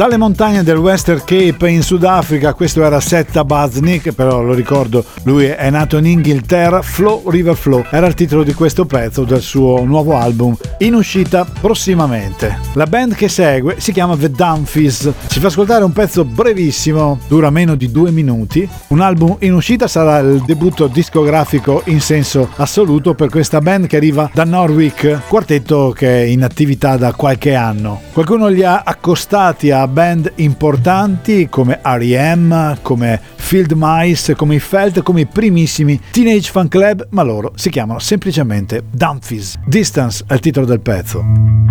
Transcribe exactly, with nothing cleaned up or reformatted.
Dalle montagne del Western Cape in Sudafrica, questo era Setta Baznik, però lo ricordo, lui è nato in Inghilterra. Flow River Flow era il titolo di questo pezzo del suo nuovo album in uscita prossimamente. La band che segue si chiama The Dumfies, ci fa ascoltare un pezzo brevissimo, dura meno di due minuti. Un album in uscita, sarà il debutto discografico in senso assoluto per questa band che arriva da Norwich, quartetto che è in attività da qualche anno. Qualcuno li ha accostati a band importanti come R E M, come Field Mice, come i Felt, come i primissimi Teenage Fan Club, ma loro si chiamano semplicemente Dumfies. Distance è il titolo del pezzo.